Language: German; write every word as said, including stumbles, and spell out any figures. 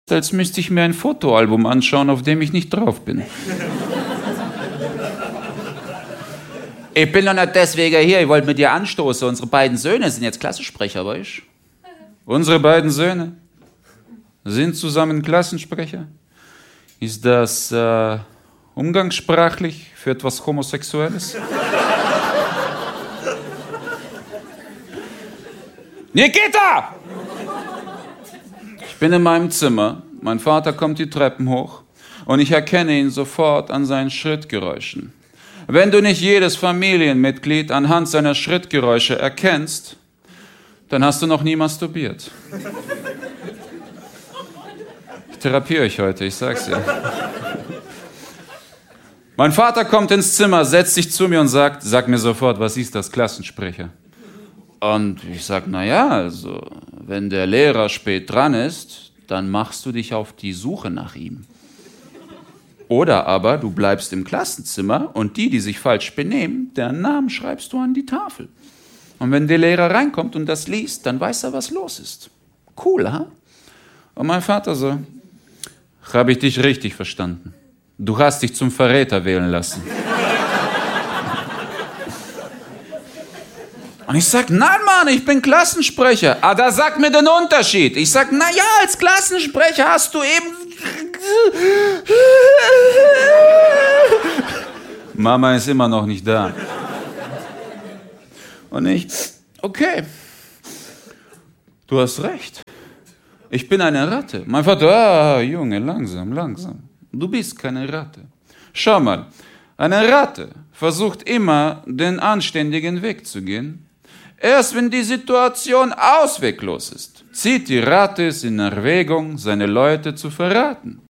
als müsste ich mir ein Fotoalbum anschauen, auf dem ich nicht drauf bin. Ich bin doch nicht deswegen hier, ich wollte mit dir anstoßen. Unsere beiden Söhne sind jetzt Klassensprecher, weißt du? Unsere beiden Söhne sind zusammen Klassensprecher. Ist das äh, umgangssprachlich für etwas Homosexuelles? Nikita! Ich bin in meinem Zimmer, mein Vater kommt die Treppen hoch und ich erkenne ihn sofort an seinen Schrittgeräuschen. Wenn du nicht jedes Familienmitglied anhand seiner Schrittgeräusche erkennst, dann hast du noch nie masturbiert. Ich therapiere euch heute, ich sag's dir. Mein Vater kommt ins Zimmer, setzt sich zu mir und sagt, sag mir sofort, was ist das, Klassensprecher? Und ich sag, na ja, also, wenn der Lehrer spät dran ist, dann machst du dich auf die Suche nach ihm. Oder aber du bleibst im Klassenzimmer und die, die sich falsch benehmen, deren Namen schreibst du an die Tafel. Und wenn der Lehrer reinkommt und das liest, dann weiß er, was los ist. Cool, ha? Und mein Vater so, habe ich dich richtig verstanden. Du hast dich zum Verräter wählen lassen. Und ich sag, nein, Mann, ich bin Klassensprecher. Ah, da sag mir den Unterschied. Ich sag, na ja, als Klassensprecher hast du eben... Mama ist immer noch nicht da. Und ich, okay, du hast recht. Ich bin eine Ratte. Mein Vater, ah, Junge, langsam, langsam. Du bist keine Ratte. Schau mal, eine Ratte versucht immer, den anständigen Weg zu gehen. Erst wenn die Situation ausweglos ist, zieht die Ratte es in Erwägung, seine Leute zu verraten.